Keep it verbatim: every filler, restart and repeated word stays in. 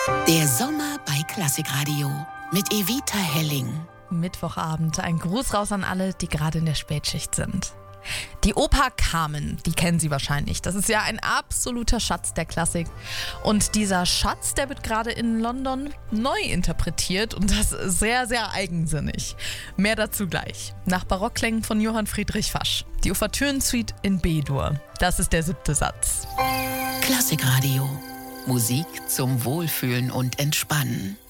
Der Sommer bei Klassikradio mit Evita Helling. Mittwochabend. Ein Gruß raus an alle, die gerade in der Spätschicht sind. Die Oper Carmen, die kennen Sie wahrscheinlich. Das ist ja ein absoluter Schatz der Klassik. Und dieser Schatz, der wird gerade in London neu interpretiert und das sehr, sehr eigensinnig. Mehr dazu gleich. Nach Barockklängen von Johann Friedrich Fasch. Die Ouvertüren-Suite in B-Dur. Das ist der siebte Satz. Klassikradio. Musik zum Wohlfühlen und Entspannen.